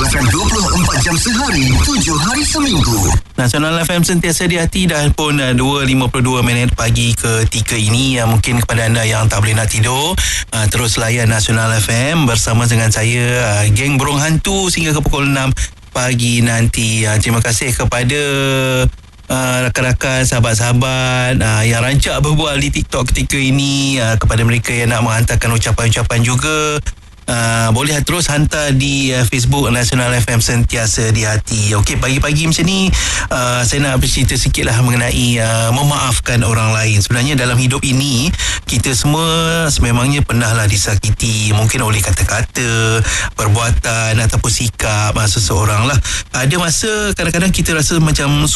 Nasional FM 24 jam sehari, 7 hari seminggu. Nasional FM sentiasa di hati dan pun 2.52 minit pagi ketika ini. Mungkin kepada anda yang tak boleh nak tidur, terus layan Nasional FM bersama dengan saya, geng Burung Hantu sehingga ke pukul 6 pagi nanti. Terima kasih kepada rakan-rakan, sahabat-sahabat yang rancak berbual di TikTok ketika ini. Kepada mereka yang nak menghantarkan ucapan-ucapan juga, boleh terus hantar di Facebook Nasional FM sentiasa di hati. Okey, pagi-pagi macam ni saya nak bercerita sikit lah mengenai memaafkan orang lain. Sebenarnya dalam hidup ini kita semua sememangnya pernah lah disakiti, mungkin oleh kata-kata, perbuatan ataupun sikap seseorang lah. Ada masa kadang-kadang kita rasa macam